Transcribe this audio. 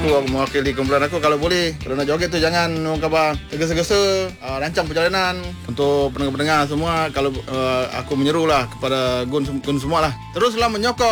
aku mewakili kumpulan aku, kalau boleh, kalau nak joget tu jangan orang khabar tergesa-gesa, rancang perjalanan. Untuk pendengar-pendengar semua, kalau aku menyerulah kepada Gun semua lah, teruslah menyokong